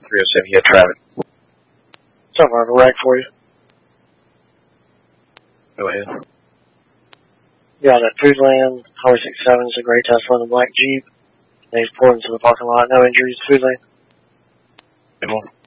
307, you had traffic. Something on the rack for you. Go ahead. Yeah, that Foodland, Highway 67 is a gray Tesla and a black Jeep. They pulled into the parking lot. No injuries, Foodland. Come on.